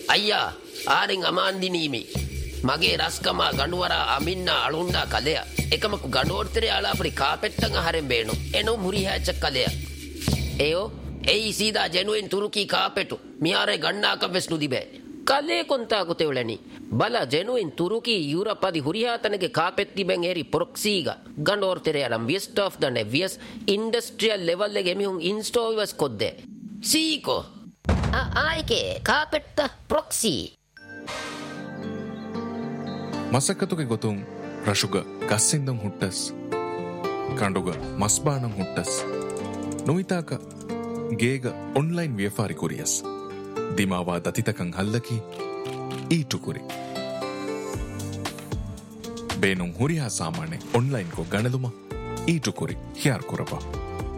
අයියා ආරෙන් අමාන්දිනීමේ මගේ රස්කම ගණුවරා අමින්න අලුන්ඩා කලය එකමකු ගණෝර්තරය අලාපරි කාපෙට්ටං හරෙන් බේනු එනු මුරිහැච්ච කලය ඒයෝ එයි සීදා ජැනුවෙන් තුරුකී කාපෙටු මියාරය ගණ්නාක වෙස්නු දිබෑ කලේ කොන්තාකුතෙවලනි බල ජැනුවෙන් තුරුකී යුරපදි හුරිහාතනගේ කාපෙත්තිබැන් ඒරි පොරොක්සීග ගණෝර්තරය අරම් වියස්ට of දන වියස් ඉන්ඩස්ට්‍රියල් ලෙවල්ලෙ මිහුන් ඉන්ස්ටෝවස් කොද්දේ සීකෝ ආයකේ කාපෙට්ට ප්‍රොක්සී ಮಸಕ್ಕತುಗೆ ಗೊತ್ತುಂ ರಶುಗ ಗಸ್ಸಿಂದಂ ಹುಟ್ಟಸ್ ಕಂಡುಗ ಮಸ್ಬಾಣಂ ಹುಟ್ಟಸ್ ನುಯಿತಾಕ ಗೇಗ ಆನ್ಲೈನ್ ವ್ಯಾಪಾರಿ ಕುರಿಯಸ್ ದಿಮಾವಾ ದತಿತಕಂ ಹಲ್ಲಕಿ ಈಟು ಕುರಿ ಬೇನುಂ ಹುರಿಯಾ ಸಾಮಾನೆ ಆನ್ಲೈನ್ ಕೊ ಗಣದುಮ ಈಟು ಕುರಿ ಹ್ಯಾರ್ ಕುರಪ